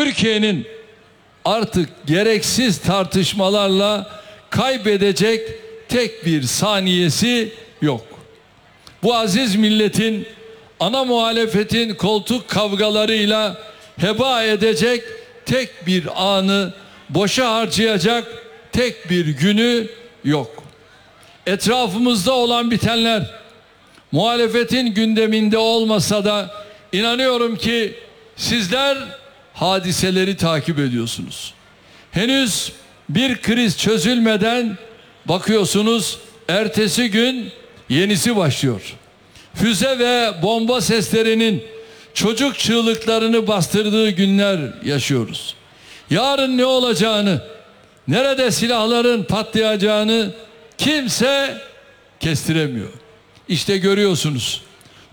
Türkiye'nin artık gereksiz tartışmalarla kaybedecek tek bir saniyesi yok. Bu aziz milletin ana muhalefetin koltuk kavgalarıyla heba edecek tek bir anı, boşa harcayacak tek bir günü yok. Etrafımızda olan bitenler muhalefetin gündeminde olmasa da inanıyorum ki sizler hadiseleri takip ediyorsunuz. Henüz bir kriz çözülmeden bakıyorsunuz ertesi gün yenisi başlıyor. Füze ve bomba seslerinin çocuk çığlıklarını bastırdığı günler yaşıyoruz. Yarın ne olacağını, nerede silahların patlayacağını kimse kestiremiyor. İşte görüyorsunuz.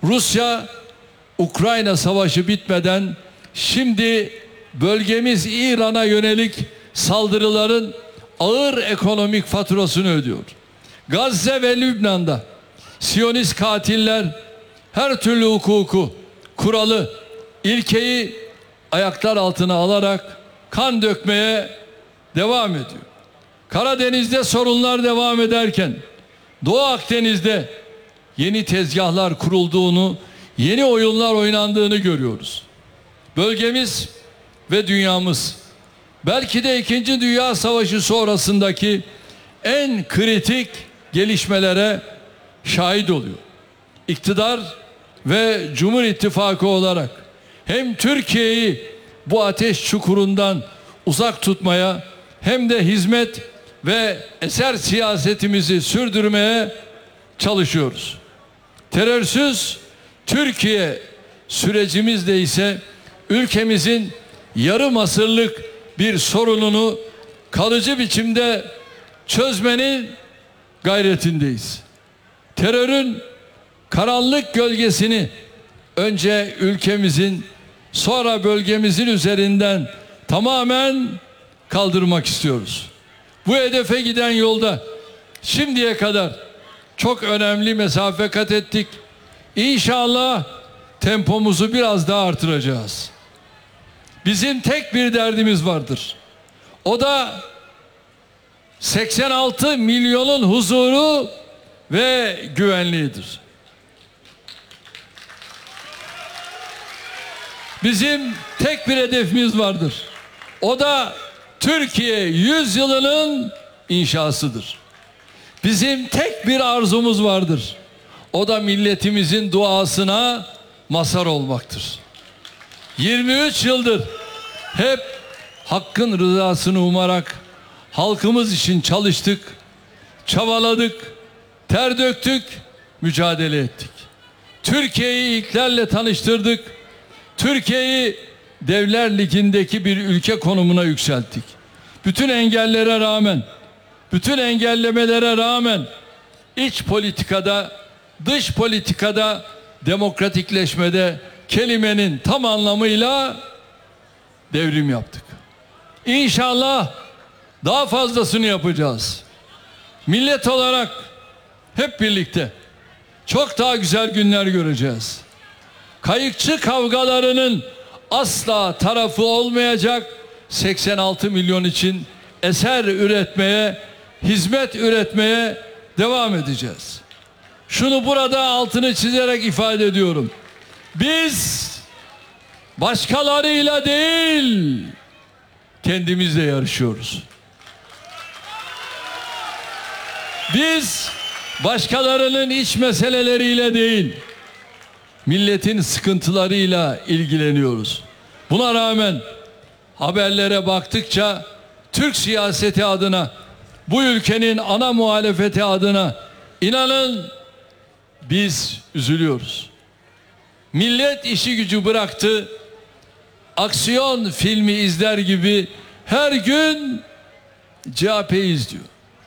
Rusya-Ukrayna savaşı bitmeden şimdi bölgemiz İran'a yönelik saldırıların ağır ekonomik faturasını ödüyor. Gazze ve Lübnan'da Siyonist katiller her türlü hukuku, kuralı, ilkeyi ayaklar altına alarak kan dökmeye devam ediyor. Karadeniz'de sorunlar devam ederken Doğu Akdeniz'de yeni tezgahlar kurulduğunu, yeni oyunlar oynandığını görüyoruz. Bölgemiz ve dünyamız belki de 2. Dünya Savaşı sonrasındaki en kritik gelişmelere şahit oluyor. İktidar ve Cumhur İttifakı olarak hem Türkiye'yi bu ateş çukurundan uzak tutmaya hem de hizmet ve eser siyasetimizi sürdürmeye çalışıyoruz. Terörsüz Türkiye sürecimizde ise ülkemizin yarım asırlık bir sorununu kalıcı biçimde çözmenin gayretindeyiz. Terörün karanlık gölgesini önce ülkemizin sonra bölgemizin üzerinden tamamen kaldırmak istiyoruz. Bu hedefe giden yolda şimdiye kadar çok önemli mesafe kat ettik. İnşallah tempomuzu biraz daha artıracağız. Bizim tek bir derdimiz vardır. O da 86 milyonun huzuru ve güvenliğidir. Bizim tek bir hedefimiz vardır. O da Türkiye 100 yılının inşasıdır. Bizim tek bir arzumuz vardır. O da milletimizin duasına mazhar olmaktır. 23 yıldır hep hakkın rızasını umarak halkımız için çalıştık, çabaladık, ter döktük, mücadele ettik. Türkiye'yi ilklerle tanıştırdık. Türkiye'yi Devler Ligi'ndeki bir ülke konumuna yükselttik. Bütün engellere rağmen, bütün engellemelere rağmen iç politikada, dış politikada, demokratikleşmede kelimenin tam anlamıyla devrim yaptık. İnşallah daha fazlasını yapacağız. Millet olarak hep birlikte çok daha güzel günler göreceğiz. Kayıkçı kavgalarının asla tarafı olmayacak 86 milyon için eser üretmeye, hizmet üretmeye devam edeceğiz. Şunu burada altını çizerek ifade ediyorum. Biz başkalarıyla değil, kendimizle yarışıyoruz. Biz başkalarının iç meseleleriyle değil, milletin sıkıntılarıyla ilgileniyoruz. Buna rağmen haberlere baktıkça Türk siyaseti adına, bu ülkenin ana muhalefeti adına inanın biz üzülüyoruz. Millet işi gücü bıraktı, aksiyon filmi izler gibi her gün CHP'yi izliyor.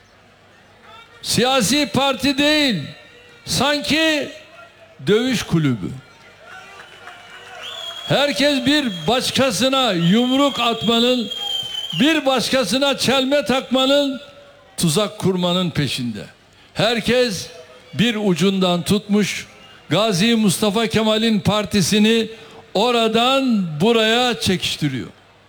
Siyasi parti değil, sanki dövüş kulübü. Herkes bir başkasına yumruk atmanın, bir başkasına çelme takmanın, tuzak kurmanın peşinde. Herkes bir ucundan tutmuş, Gazi Mustafa Kemal'in partisini oradan buraya çekiştiriyor.